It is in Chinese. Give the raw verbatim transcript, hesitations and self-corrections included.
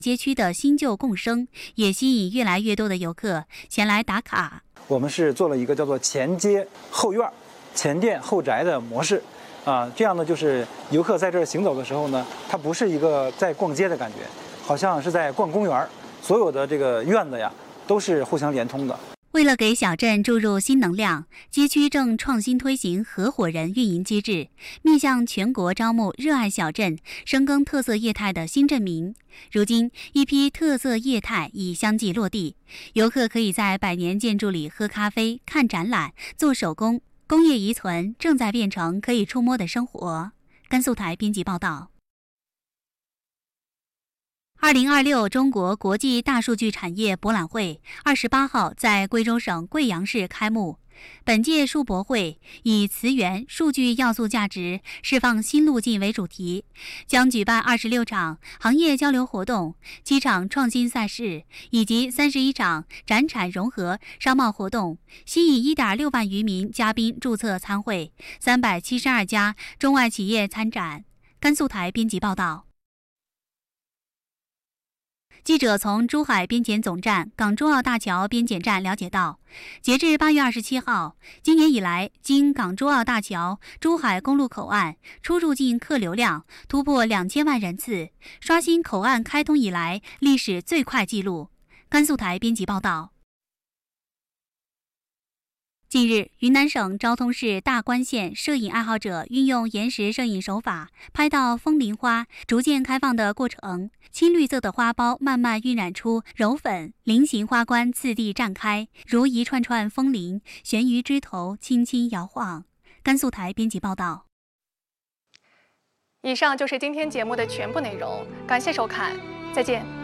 街区的新旧共生，也吸引越来越多的游客前来打卡。 我们是做了一个叫做前街后院、前店后宅的模式，啊，这样呢，就是游客在这儿行走的时候呢，它不是一个在逛街的感觉，好像是在逛公园，所有的这个院子呀都是互相连通的。 为了给小镇注入新能量，街区正创新推行合伙人运营机制，面向全国招募热爱小镇、深耕特色业态的新镇民。如今，一批特色业态已相继落地，游客可以在百年建筑里喝咖啡、看展览、做手工，工业遗存正在变成可以触摸的生活。甘肃台编辑报道。二零二六中国国际大数据产业博览会二十八号在贵州省贵阳市开幕。本届数博会以词源数据要素价值释放新路径为主题，将举办二十六场行业交流活动、七场创新赛事以及三十一场展产融合商贸活动，吸引一点六万余名嘉宾注册参会，三百七十二家中外企业参展。甘肃台编辑报道。记者从珠海边检总站港珠澳大桥边检站了解到，截至八月二十七号，今年以来，经港珠澳大桥珠海公路口岸出入境客流量突破两千万人次，刷新口岸开通以来历史最快纪录。甘肃台编辑报道。近日，云南省昭通市大关县摄影爱好者运用延时摄影手法，拍到风铃花逐渐开放的过程。青绿色的花苞慢慢晕染出柔粉，菱形花冠次第绽开，如一串串风铃悬于枝头，轻轻摇晃。甘肃台编辑报道。 以上就是今天节目的全部内容，感谢收看，再见。